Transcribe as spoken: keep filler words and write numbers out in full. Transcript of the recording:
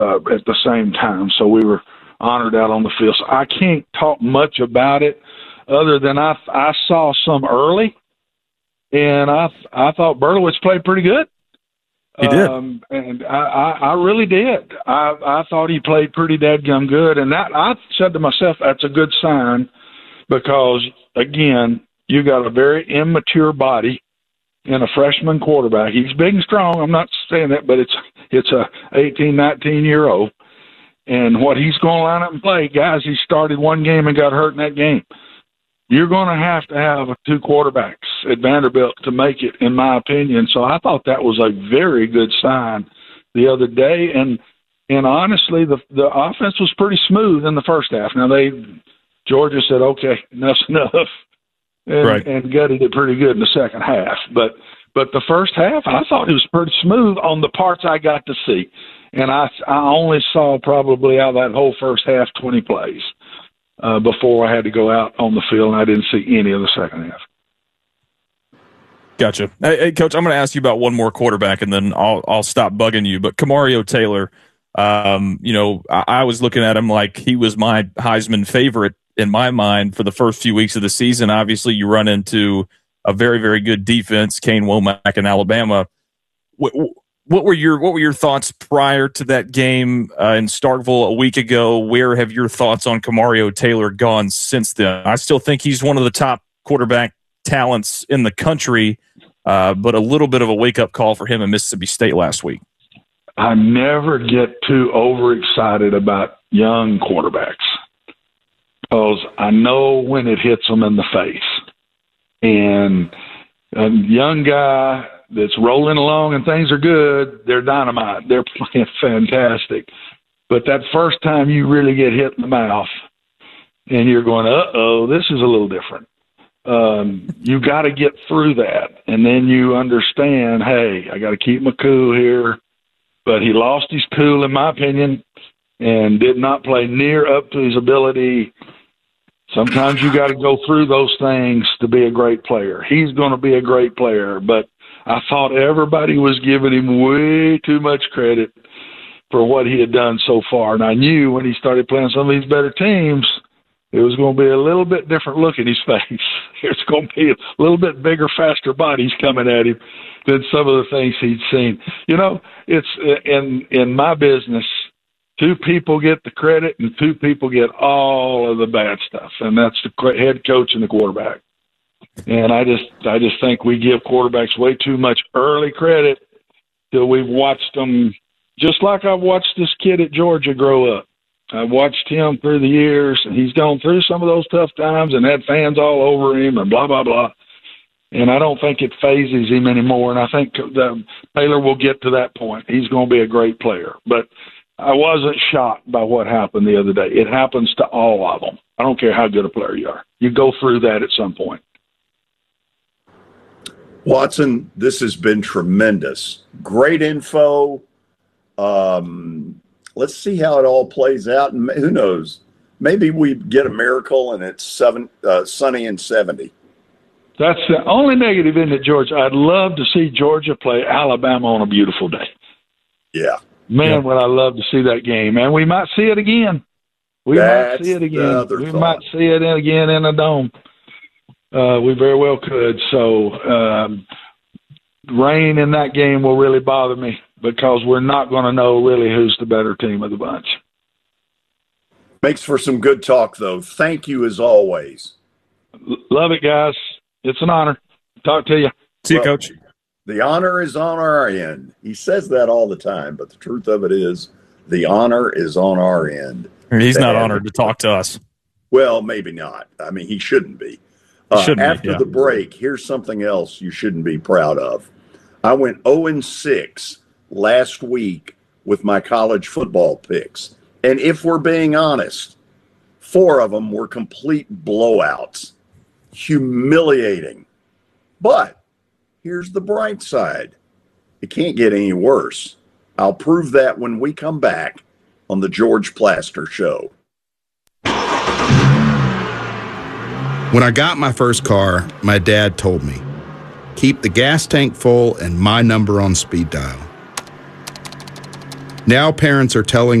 uh, at the same time. So we were honored out on the field. So I can't talk much about it other than I I saw some early, and I I thought Berlowitz played pretty good. He did. Um, and I, I, I really did. I, I thought he played pretty dadgum good. And that I said to myself, that's a good sign because, again, you got a very immature body in a freshman quarterback. He's big and strong. I'm not saying that, but it's it's a eighteen, nineteen-year-old. And what he's going to line up and play, guys, he started one game and got hurt in that game. You're going to have to have two quarterbacks at Vanderbilt to make it, in my opinion. So I thought that was a very good sign the other day. And and honestly, the the offense was pretty smooth in the first half. Now, they Georgia said, okay, enough's enough, and, right. and gutted it pretty good in the second half. But but the first half, I thought it was pretty smooth on the parts I got to see. And I, I only saw probably out of that whole first half twenty plays. Uh, before I had to go out on the field, and I didn't see any of the second half. Gotcha. Hey, hey Coach, I'm going to ask you about one more quarterback, and then I'll I'll stop bugging you. But Kamario Taylor, um, you know, I, I was looking at him like he was my Heisman favorite in my mind for the first few weeks of the season. Obviously, you run into a very, very good defense, Kane Womack in Alabama. What, What were your What were your thoughts prior to that game uh, in Starkville a week ago? Where have your thoughts on Kamario Taylor gone since then? I still think he's one of the top quarterback talents in the country, uh, but a little bit of a wake up call for him in Mississippi State last week. I never get too overexcited about young quarterbacks because I know when it hits them in the face. And a young guy that's rolling along and things are good, they're dynamite. They're playing fantastic. But that first time you really get hit in the mouth and you're going, uh-oh, this is a little different. Um, you got to get through that. And then you understand, hey, I got to keep my cool here. But he lost his cool, in my opinion, and did not play near up to his ability. Sometimes you got to go through those things to be a great player. He's going to be a great player, but I thought everybody was giving him way too much credit for what he had done so far. And I knew when he started playing some of these better teams, it was going to be a little bit different look in his face. It's going to be a little bit bigger, faster bodies coming at him than some of the things he'd seen. You know, it's in in my business, two people get the credit and two people get all of the bad stuff, and that's the head coach and the quarterback. And I just I just think we give quarterbacks way too much early credit till we've watched them, just like I've watched this kid at Georgia grow up. I've watched him through the years, and he's gone through some of those tough times and had fans all over him and blah, blah, blah. And I don't think it phases him anymore, and I think the, Taylor will get to that point. He's going to be a great player. But I wasn't shocked by what happened the other day. It happens to all of them. I don't care how good a player you are. You go through that at some point. Watson, this has been tremendous. Great info. Um, let's see how it all plays out. And who knows? Maybe we get a miracle and it's seven, uh, sunny and seventy. That's the only negative in it, Georgia. I'd love to see Georgia play Alabama on a beautiful day. Yeah. Man, yeah. would I love to see that game. Man, we might see it again. We That's might see it again. We thought. might see it again in a dome. Uh, we very well could. So um, rain in that game will really bother me because we're not going to know really who's the better team of the bunch. Makes for some good talk, though. Thank you as always. L- love it, guys. It's an honor. Talk to you. See you, well, Coach. The honor is on our end. He says that all the time, but the truth of it is the honor is on our end. He's not honored to talk to us. Well, maybe not. I mean, he shouldn't be. Uh, shouldn't after be, yeah. the break, here's something else you shouldn't be proud of. I went oh and six last week with my college football picks. And if we're being honest, four of them were complete blowouts. Humiliating. But here's the bright side. It can't get any worse. I'll prove that when we come back on the George Plaster Show. When I got my first car, my dad told me, keep the gas tank full and my number on speed dial. Now parents are telling